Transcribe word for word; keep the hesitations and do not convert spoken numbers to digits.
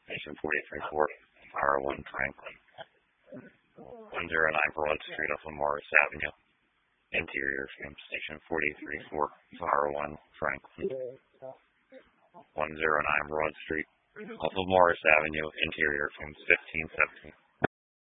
Station forty-three four, R one Franklin. one oh nine Broad Street off of Morris Avenue. Interior fumes. Station forty-three four, R one Franklin. one oh nine Broad Street off of Morris Avenue. Interior fumes fifteen seventeen.